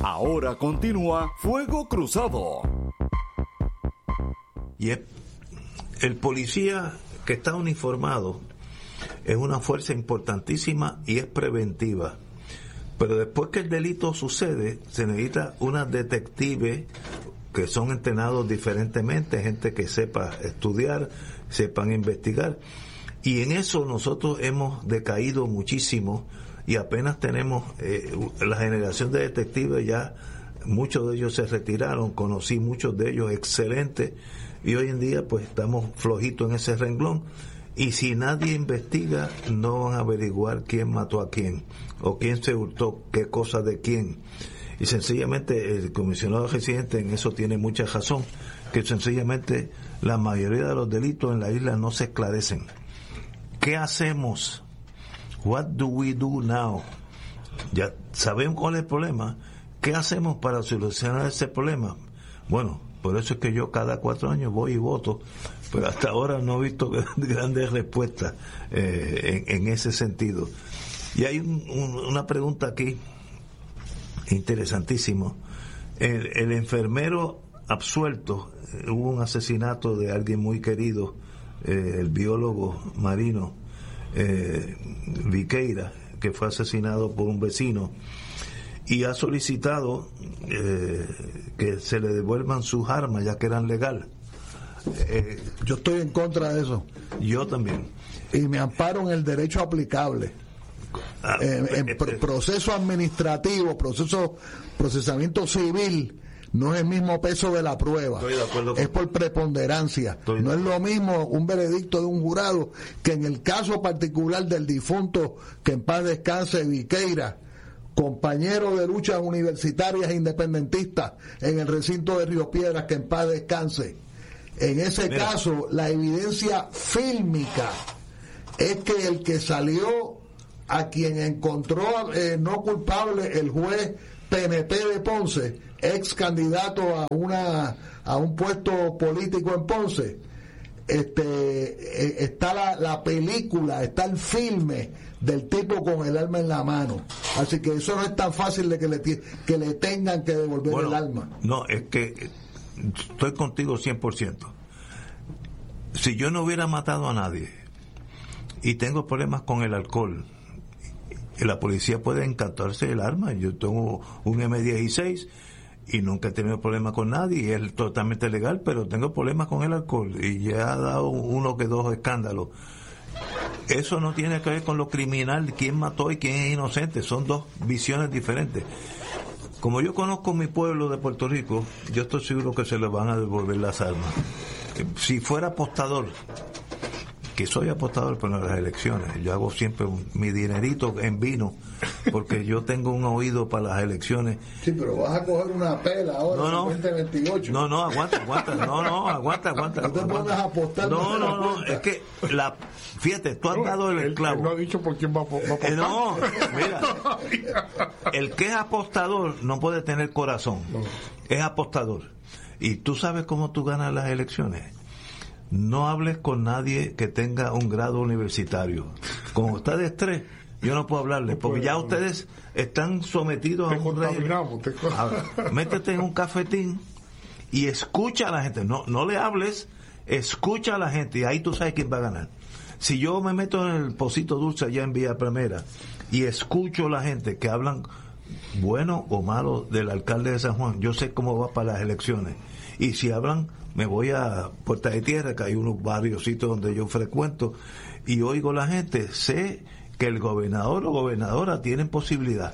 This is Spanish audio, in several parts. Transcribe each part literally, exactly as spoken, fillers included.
Ahora continúa Fuego Cruzado. Y es, el policía que está uniformado es una fuerza importantísima y es preventiva. Pero después que el delito sucede, se necesita unas detectives que son entrenados diferentemente, gente que sepa estudiar, sepan investigar. Y en eso nosotros hemos decaído muchísimo y apenas tenemos eh, la generación de detectives, ya muchos de ellos se retiraron, conocí muchos de ellos excelentes y hoy en día pues estamos flojitos en ese renglón. Y si nadie investiga, no van a averiguar quién mató a quién o quién se hurtó qué cosa de quién. Y sencillamente el comisionado residente en eso tiene mucha razón, que sencillamente la mayoría de los delitos en la isla no se esclarecen. ¿Qué hacemos? What do we do now? Ya sabemos cuál es el problema. ¿Qué hacemos para solucionar ese problema? Bueno, por eso es que yo cada cuatro años voy y voto, pero hasta ahora no he visto grandes respuestas eh, en, en ese sentido. Y hay un, un, una pregunta aquí interesantísimo. El, el enfermero absuelto, eh, hubo un asesinato de alguien muy querido, eh, el biólogo marino eh, Viqueira, que fue asesinado por un vecino, y ha solicitado eh, que se le devuelvan sus armas ya que eran legal. Eh, yo estoy en contra de eso. Yo también. Y me amparo en el derecho aplicable. Ah, eh, en eh, pr- proceso administrativo, proceso procesamiento civil, no es el mismo peso de la prueba. Estoy de acuerdo con... Es por preponderancia. Estoy no de... es lo mismo un veredicto de un jurado que en el caso particular del difunto, que en paz descanse, Viqueira, compañero de luchas universitarias e independentistas en el recinto de Río Piedras, que en paz descanse. En ese Mira. caso, la evidencia fílmica es que el que salió, a quien encontró eh, no culpable el juez P N P de Ponce, ex candidato a una a un puesto político en Ponce, este eh, está la, la película, está el filme del tipo con el arma en la mano. Así que eso no es tan fácil de que le, que le tengan que devolver bueno, el arma. No, es que estoy contigo cien por ciento. Si yo no hubiera matado a nadie y tengo problemas con el alcohol, la policía puede encantarse el arma. Yo tengo un eme dieciséis y nunca he tenido problemas con nadie y es totalmente legal, pero tengo problemas con el alcohol y ya ha dado uno que dos escándalos. Eso no tiene que ver con lo criminal, quién mató y quién es inocente, son dos visiones diferentes. Como yo conozco mi pueblo de Puerto Rico, yo estoy seguro que se les van a devolver las armas. Si fuera apostador, que soy apostador por las elecciones, yo hago siempre un, mi dinerito en vino, porque yo tengo un oído para las elecciones. Sí, pero vas a coger una pela ahora, no, no, veinte veintiocho. No, no, aguanta, aguanta, no, no, aguanta, aguanta. No te pones a apostar. No, no, no, es que, la, fíjate, tú has no, dado el clavo. Él no ha dicho por quién va a apostar. Eh, no, mira, el que es apostador no puede tener corazón, no. Es apostador. Y tú sabes cómo tú ganas las elecciones. No hables con nadie que tenga un grado universitario. Como ustedes tres, yo no puedo hablarles, porque ya ustedes están sometidos a un régimen. Ahora, métete en un cafetín y escucha a la gente. No, no le hables, escucha a la gente y ahí tú sabes quién va a ganar. Si yo me meto en el Pocito Dulce allá en Villa Primera y escucho a la gente que hablan bueno o malo del alcalde de San Juan, yo sé cómo va para las elecciones. Y si hablan, me voy a Puerta de Tierra, que hay unos barriositos donde yo frecuento, y oigo a la gente, sé que el gobernador o gobernadora tienen posibilidad.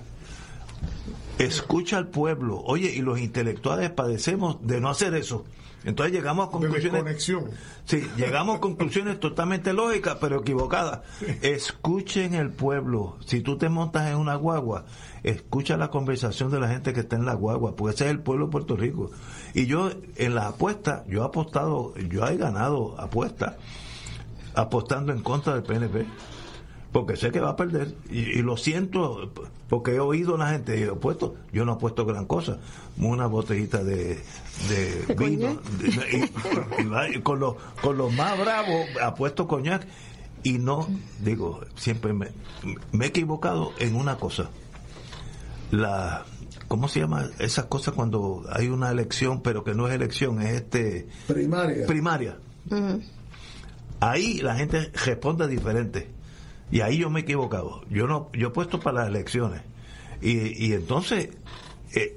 Escucha al pueblo. Oye, y los intelectuales padecemos de no hacer eso. Entonces llegamos a conclusiones. Sí, llegamos a conclusiones totalmente lógicas, pero equivocadas. Escuchen el pueblo. Si tú te montas en una guagua, escucha la conversación de la gente que está en la guagua, porque ese es el pueblo de Puerto Rico. Y yo, en las apuestas, yo he apostado, yo he ganado apuestas, apostando en contra del P N P. Porque sé que va a perder y, y lo siento, porque he oído a la gente y he puesto, yo no he puesto gran cosa, una botellita de, de vino de, y, y, y con los con los más bravos apuesto coñac y no digo siempre me, me he equivocado en una cosa. La ¿cómo se llama esas cosas cuando hay una elección pero que no es elección, es este primaria? Primaria. Uh-huh. Ahí la gente responde diferente. Y ahí yo me he equivocado. Yo no, yo he puesto para las elecciones. Y, y entonces, eh,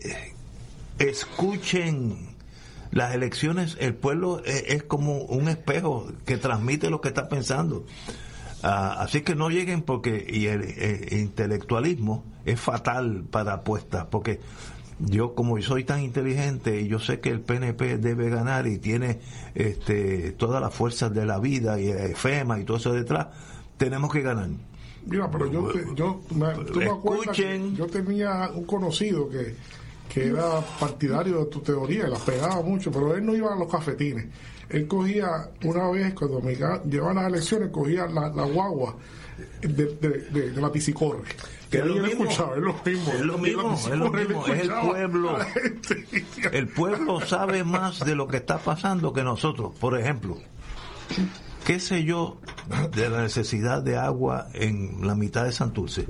escuchen las elecciones, el pueblo es, es como un espejo que transmite lo que está pensando. Uh, así que no lleguen porque, y el, el intelectualismo es fatal para apuestas, porque yo como soy tan inteligente y yo sé que el P N P debe ganar y tiene este todas las fuerzas de la vida y FEMA y todo eso detrás, tenemos que ganar. Mira, pero yo, te, yo me, tú me acuerdas que yo tenía un conocido que, que era partidario de tu teoría y la pegaba mucho, pero él no iba a los cafetines. Él cogía, una vez cuando me llevaban las elecciones, cogía la, la guagua de, de, de, de la Ticicorre. Que es lo mismo, escuchaba, es lo mismo, es lo mismo, es lo mismo, es el pueblo. El pueblo sabe más de lo que está pasando que nosotros. Por ejemplo, qué sé yo de la necesidad de agua en la mitad de Santurce.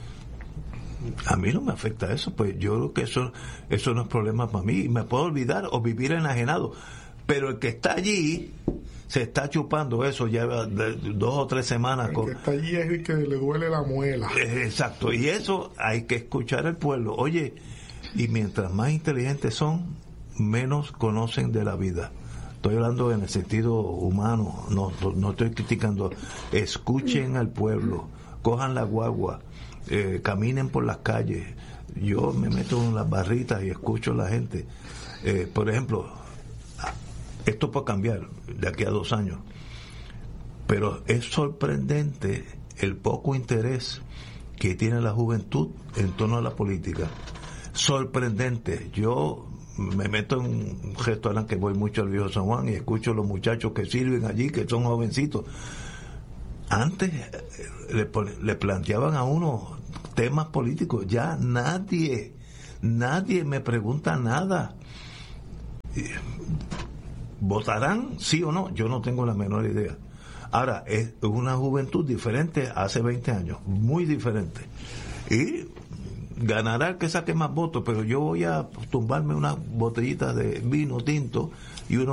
A mí no me afecta eso, pues yo creo que eso, eso no es problema para mí. Me puedo olvidar o vivir enajenado. Pero el que está allí se está chupando eso ya de dos o tres semanas. El con... que está allí es el que le duele la muela. Exacto, y eso hay que escuchar al pueblo. Oye, y mientras más inteligentes son, menos conocen de la vida. Estoy hablando en el sentido humano, no, no estoy criticando. Escuchen al pueblo, cojan la guagua, eh, caminen por las calles. Yo me meto en las barritas y escucho a la gente. Eh, por ejemplo, esto puede cambiar de aquí a dos años, pero es sorprendente el poco interés que tiene la juventud en torno a la política. Sorprendente. Yo me meto en un restaurante que voy mucho al Viejo San Juan y escucho a los muchachos que sirven allí, que son jovencitos. Antes le, le planteaban a uno temas políticos, ya nadie, nadie me pregunta nada. ¿Votarán sí o no? Yo no tengo la menor idea. Ahora, es una juventud diferente hace veinte años, muy diferente. Y ganará el que saque más votos, pero yo voy a tumbarme una botellita de vino tinto y uno